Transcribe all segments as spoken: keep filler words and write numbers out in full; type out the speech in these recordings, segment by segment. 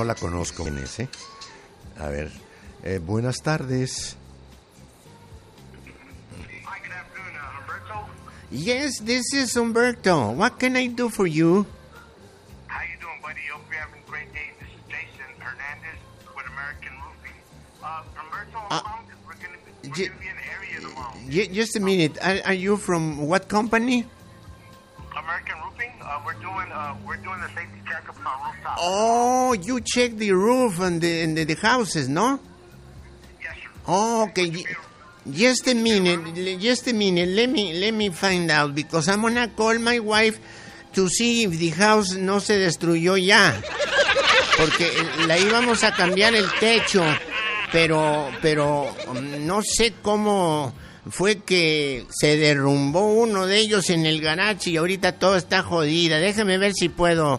no la conozco. ¿Quién es, eh? A ver, eh, buenas tardes. Yes, this is Humberto. What can I do for you? How you doing, buddy? Hope you're having a great day. This is Jason Hernandez with American Roofing. Uh, Humberto, I'm Uh, calling 'cause we're going to be, we're j- gonna be in the area tomorrow. Y- just a minute. Are, are you from what company? American Roofing. Uh, we're doing uh, we're doing the safety checkups on rooftop. Oh, you check the roof and the, and the, the houses, no? Yes, sir. Oh, okay. Y- Just a minute, l- just a minute. Let me let me find out because I'm gonna call my wife to see if the house no se destruyó ya. Porque la íbamos a cambiar el techo, pero pero um, no sé cómo fue que se derrumbó uno de ellos en el garage y ahorita todo está jodida. Déjame ver si puedo.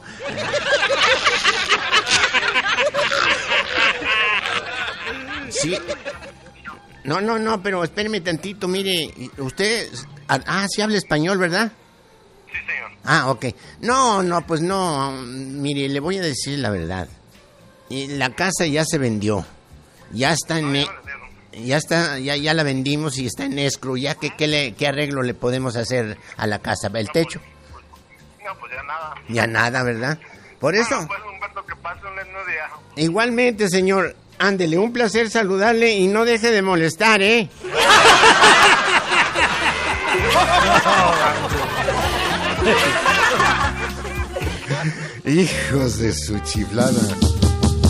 Sí. No, no, no, pero espéreme tantito, mire, usted, ah, sí habla español, ¿verdad? Sí, señor. Ah, ok. No, no, pues no, mire, le voy a decir la verdad. Y la casa ya se vendió, ya está en, e- ya está, ya, ya la vendimos y está en escrow, ya que, ¿qué, le, qué arreglo le podemos hacer a la casa? ¿El techo? No, pues ya nada. Ya nada, ¿verdad? Por eso, Bueno, pues, Humberto, que pase un lindo día. igualmente, señor, ándele, un placer saludarle y no deje de molestar, ¿eh? Hijos de su chiflada.